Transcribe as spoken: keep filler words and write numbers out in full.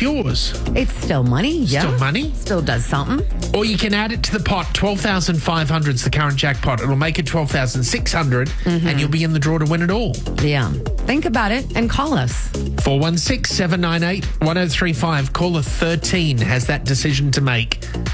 yours. It's still money, yeah. Still money. Still does something. Or you can add it to the pot. twelve thousand five hundred is the current jackpot. It'll make it twelve thousand six hundred Mm-hmm. and you'll be in the draw to win it all. Yeah. Think about it and call us. four one six, seven nine eight, one oh three five. Caller thirteen has that decision to make.